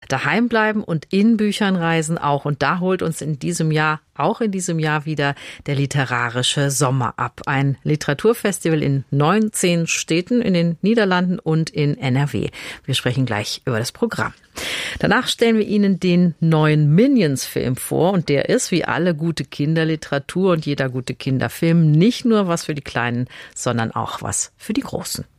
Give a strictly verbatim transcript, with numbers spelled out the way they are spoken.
daheim bleiben und in Büchern reisen auch. Und da holt uns in diesem Jahr, auch in diesem Jahr wieder der literarische Sommer ab. Ein Literaturfestival in neunzehn Städten in den Niederlanden und in N R W. Wir sprechen gleich über das Programm. Danach stellen wir Ihnen den neuen Minions-Film vor und der ist, wie alle gute Kinderliteratur und jeder gute Kinderfilm, nicht nur was für die Kleinen, sondern auch was für die Großen.